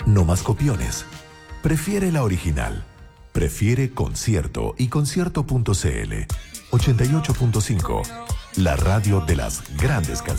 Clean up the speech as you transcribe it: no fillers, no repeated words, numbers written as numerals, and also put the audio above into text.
No más copiones. Prefiere la original. Prefiere Concierto y Concierto.cl. 88.5. La radio de las grandes canciones.